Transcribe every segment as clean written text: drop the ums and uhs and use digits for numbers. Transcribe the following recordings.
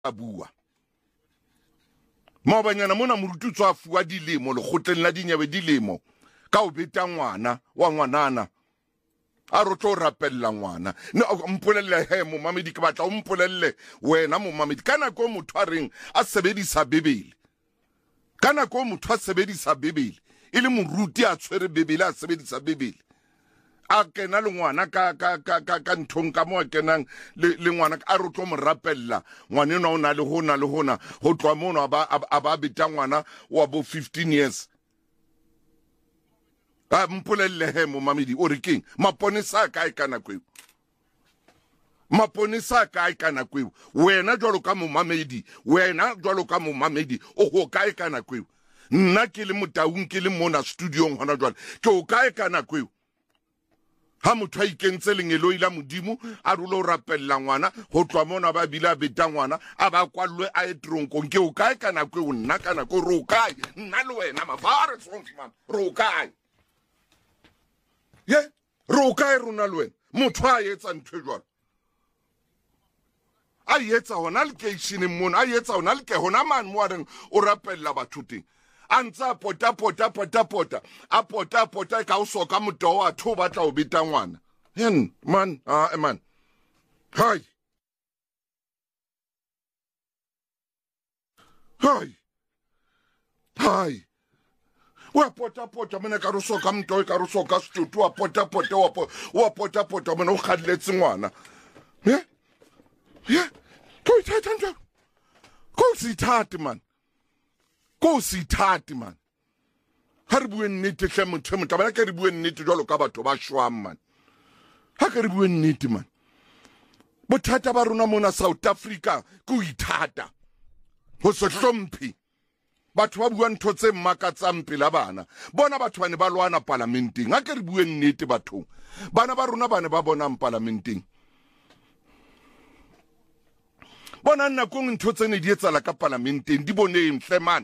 bua maobanyana mona morututswa a fuwa dilemo lekgotleng la dinyabe dilemo ka o beta ngwana wa ngwanana a re tlo rapella ngwana mpolelle he momamedi ke batla o mpolelle wena momamedi ka nako motho a reng a sebedisa bebele ka nako motho a sebedisa bebele e le moruti a tshwere bebele a sebedisa bebele a kena le ngwana ka nthong ka mo a kenang le ngwana a re tlo mo rapella ngwana ena o na le hona ho tloa mono a ba beta ngwana wa bo 15 years a mpolelle he momamedi o re keng maponesa kae ka nako eo maponesa kae ka nako eo wena jwalo ka momamedi o ho kae ka nako eo nna ke le motaung ke le mona studiong hona jwale ke o kae ka nako eo ha motho a ikentse lengelo ila modimo a rule o rapella ngwana ho tloa mona ba bile a beta ngwana a ba kwallwe a etronkong ke o kae ka nako eo nna ka nako re o kae nna le wena mafare sonfman re o kae ye re o kae rona le wena motho a etsa ntho jwalo a etsa hona le keisheneng mona a etsa hona le ke hona man mo a reng o rapella batho teng a ntse a pota e ka o soka motoo wa tho ba tla o beta ngwana man hai wa pota mona ka re soka motoo ka re soka stutu wa pota mona o kgadiletse ngwana ko ithate man ko se ithate man ha re bue nnete hle motho motho bana ke re bue nnete jwalo ka batho ba shwang man ha ke re bue nnete man bothata ba rona mona South Africa ko ithata ho se hlomphi batho ba bua ntho tse mmakatsang pela bana bona batho bane ba lwana parlamenteng ha ke re bue nnete bathong bana ba rona bane ba bonang parlamenteng bona nna kong ntho tsene di etsala ka parlamenteng di boneng hle man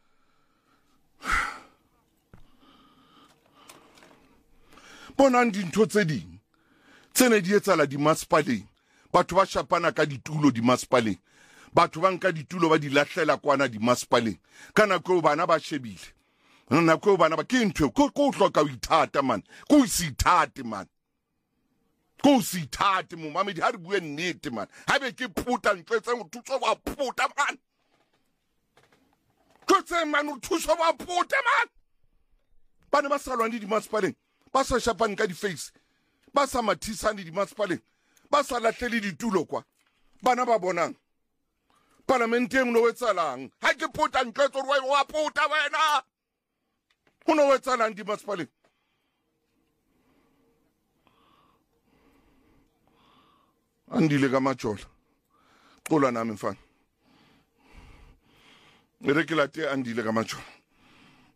bonang dintho tse ding tsene di etsala di maspaleng batho ba shapana ka ditulo di maspaleng batho ba nka ditulo ba di lahlela kwana di maspaleng kana ko bana ba shebile nna ko bana ba ke ntho ko hloka o ithata man ko se ithate man ko se ithate momamedi ha re bue nnete man ha be ke puta ntse o thuso wa puta man ko tse man o thuso wa puta man bana ba salwa di maspaleng ba sa shapana ka di face ba sa mathisane di maspaleng ba sa lahlele ditulo kwa bana ba bonang parlamenteng no wetsalang ha ke puta ntse wa puta wena uno wetsalang di maspaleng andile ka majola qola nami mfana erekela te andile ka majola